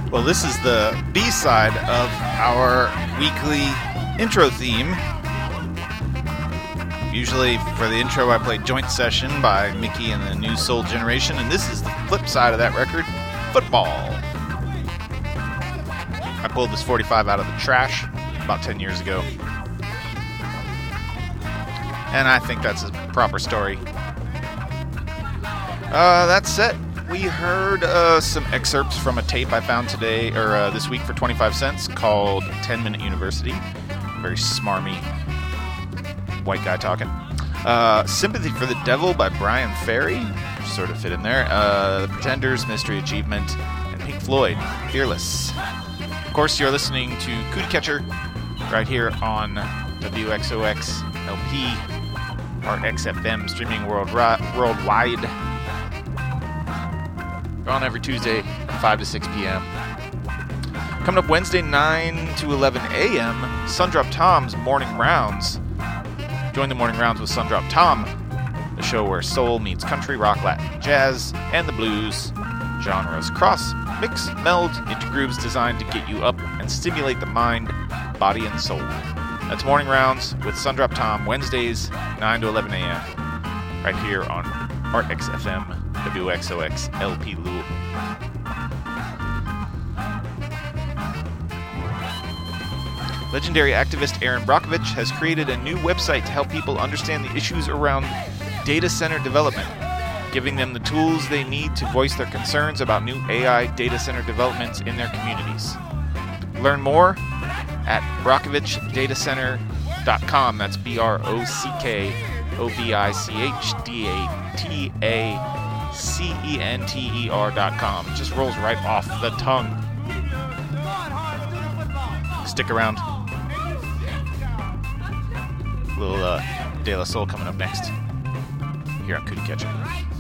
Well, this is the B-side of our weekly intro theme. Usually for the intro I play Joint Session by Mickey and the New Soul Generation, and this is the flip side of that record, Football. I pulled this 45 out of the trash about 10 years ago. And I think that's a proper story. That's it. We heard some excerpts from a tape I found today, or this week for 25 cents called 10 Minute University. Very smarmy white guy talking. Sympathy for the Devil by Brian Ferry, sort of fit in there. The Pretenders, Mystery Achievement, and Pink Floyd, Fearless. Of course, you're listening to Cootie Catcher right here on WXOX LP, or XFM, streaming worldwide. On every Tuesday, 5 to 6 p.m. Coming up Wednesday, 9 to 11 a.m., Sundrop Tom's Morning Rounds. Join the Morning Rounds with Sundrop Tom, the show where soul meets country, rock, Latin, jazz, and the blues genres cross, mix, meld into grooves designed to get you up and stimulate the mind, body, and soul. That's Morning Rounds with Sundrop Tom, Wednesdays, 9 to 11 a.m., right here on RXFM, WXOX LP Louisville. Legendary activist Aaron Brockovich has created a new website to help people understand the issues around data center development, giving them the tools they need to voice their concerns about new AI data center developments in their communities. Learn more at BrockovichDataCenter.com. That's BrockovichDataCenter.com. It just rolls right off the tongue. Stick around. A little De La Soul coming up next here on Cootie Catcher.